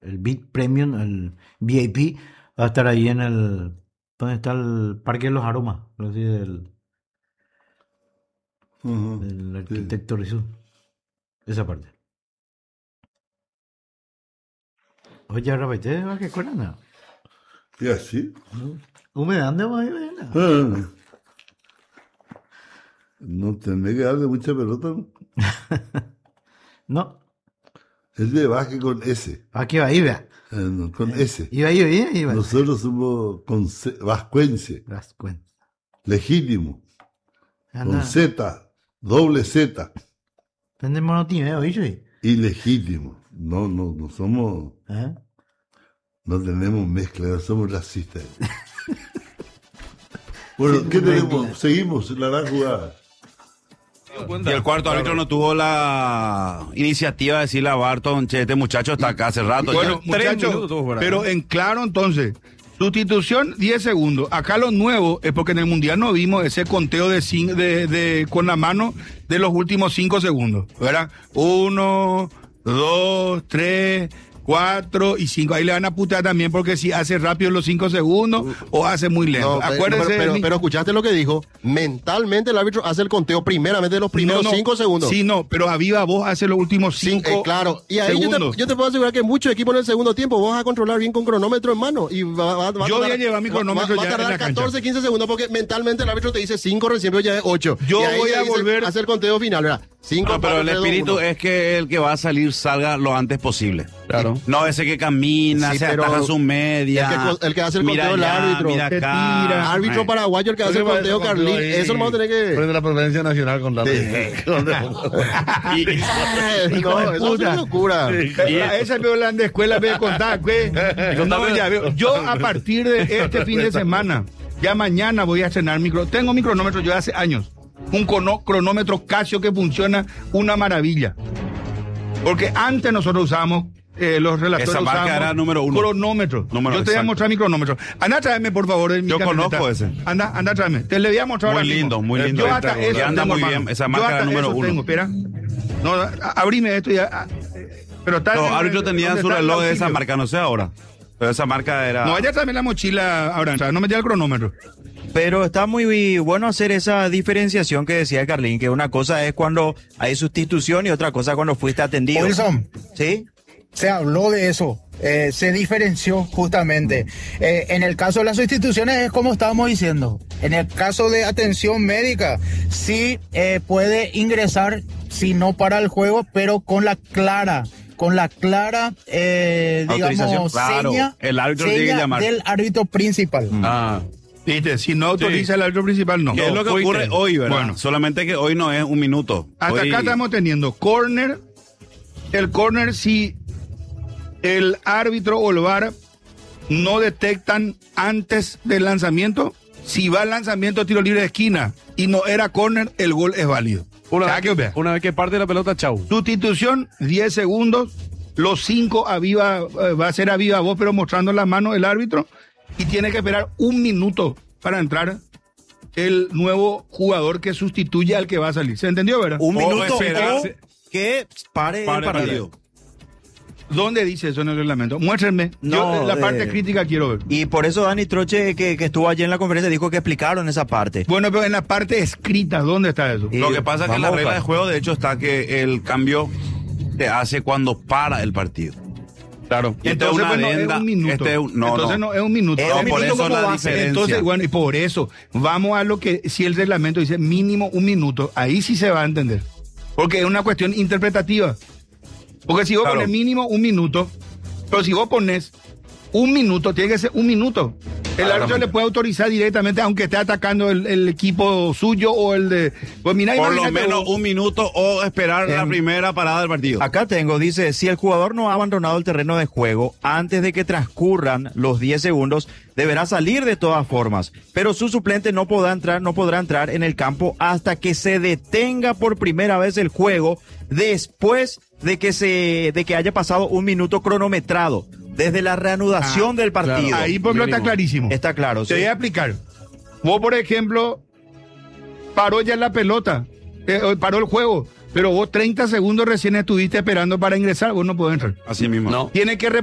el VIP Premium, el VIP, va a estar ahí en el... ¿Dónde está el Parque de los Aromas? Así del arquitecto Rizú. Esa parte. Oye, ahora vete, ¿qué cuerda? ¿Y así? Humedad de mañana. No tenés que darle mucha pelota, ¿no? No. Es de Vázquez con S. Aquí va, ahí vea. No, con S. Iba. Nosotros somos vascuense. Legítimo. Anda. Con Z, doble Z. Tenemos monotimeo, ¿oíste? Ilegítimo. No somos. ¿Eh? No tenemos mezcla, somos racistas. Bueno, ¿qué tenemos? Seguimos la gran jugada. Y el cuarto árbitro no tuvo la iniciativa de decirle a Barton, che, este muchacho está acá hace rato. Bueno, ya. 3 muchachos, minutos tuvo por ahí. pero en claro entonces, sustitución 10 segundos. Acá lo nuevo es porque en el Mundial no vimos ese conteo con la mano de los últimos 5 segundos, ¿verdad? 1, 2, 3, 4 y 5. Ahí le van a putear también porque si hace rápido los 5 segundos o hace muy lento. No, Acuérdense. pero escuchaste lo que dijo. Mentalmente el árbitro hace el conteo primeramente de los primeros 5 segundos. Sí, no, pero a viva voz hace los últimos 5 claro. Y ahí yo te puedo asegurar que muchos equipos en el segundo tiempo vos vas a controlar bien con cronómetro en mano. Y yo voy a llevar mi cronómetro va ya a tardar en la cancha. 14, 15 segundos porque mentalmente el árbitro te dice 5, recién ya es 8. Yo voy a volver a hacer el conteo final, ¿verdad? 5, No, pero el espíritu es que el que va a salir salga lo antes posible. Claro. No ese que camina, Sí, se pero ataja su media. el que hace el conteo del árbitro. Mira Se acá. tira. Árbitro paraguayo, el que hace el conteo Carlín. Eso no vamos a tener que. Prende la Presidencia Nacional con la. No, eso es una locura. Y esa veo la de escuela de contar, güey. No, ya veo. Yo a partir de este fin de semana, ya mañana voy a estrenar tengo mi cronómetro yo hace años. Un cronómetro Casio que funciona una maravilla. Porque antes nosotros usábamos los relatores. Esa marca era número 1. Cronómetro. Yo te voy a mostrar mi cronómetro. Anda, tráeme, por favor. Yo conozco ese. Anda, tráeme. Te le voy a mostrar ahora mismo. Muy lindo. Yo hasta eso anda tengo, muy hermano. bien. Esa marca era número 1. Espera. No, abrime esto ya. Pero está. Los árbitros tenían su reloj de esa marca, no sé ahora. Pero esa marca era. No, ya tráeme la mochila ahora. No me lleva el cronómetro. Pero está muy bueno hacer esa diferenciación que decía Carlín, que una cosa es cuando hay sustitución y otra cosa cuando fuiste atendido. Wilson, ¿sí? Se habló de eso, se diferenció justamente. En el caso de las sustituciones es como estábamos diciendo. En el caso de atención médica, sí puede ingresar, si no para el juego, pero con la clara, digamos, claro, seña, el árbitro tiene que llamar del árbitro principal. Viste, si no autoriza el árbitro principal, no. ¿Qué es lo que ocurre hoy, verdad? Bueno. Solamente que hoy no es un minuto. Hasta hoy... acá estamos teniendo corner. El corner, si el árbitro o el VAR no detectan antes del lanzamiento, si va al lanzamiento tiro libre de esquina y no era corner, el gol es válido. Una vez que parte la pelota, chau. Sustitución, 10 segundos. Los 5 va a ser a viva voz, pero mostrando la mano del árbitro. Y tiene que esperar 1 minuto para entrar el nuevo jugador que sustituye al que va a salir. ¿Se entendió, verdad? 1 minuto esperar- o que pare el partido. ¿Dónde dice eso en el reglamento? Muéstrenme. No, Yo la parte crítica quiero ver. Y por eso Dani Troche, que estuvo allí en la conferencia, dijo que explicaron esa parte. Bueno, pero en la parte escrita, ¿dónde está eso? Y Lo que pasa es que en la vamos a regla de buscar. juego, de hecho, está que el cambio se hace cuando para el partido. Claro. Y esta es una pues, no, adenda. es un minuto. Entonces no es un minuto. Es un por minuto eso como la base. diferencia. Entonces, bueno, y por eso, vamos a lo que, si el reglamento dice mínimo 1 minuto, ahí sí se va a entender. Porque es una cuestión interpretativa. Porque si vos Claro. pones mínimo 1 minuto, pero si vos pones 1 minuto, tiene que ser 1 minuto. El árbitro le puede autorizar directamente, aunque esté atacando el equipo suyo o el de... Pues mira, Por lo imagínate menos vos. 1 minuto o esperar la primera parada del partido. Acá tengo, dice, si el jugador no ha abandonado el terreno de juego antes de que transcurran los 10 segundos, deberá salir de todas formas, pero su suplente no podrá entrar en el campo hasta que se detenga por primera vez el juego después de que haya pasado 1 minuto cronometrado, desde la reanudación del partido. Claro. Ahí, por ejemplo, está clarísimo. Está claro, Te sí. voy a explicar. Vos, por ejemplo, paró ya la pelota, paró el juego, pero vos 30 segundos recién estuviste esperando para ingresar, vos no podés entrar. Así mismo. No. Tiene que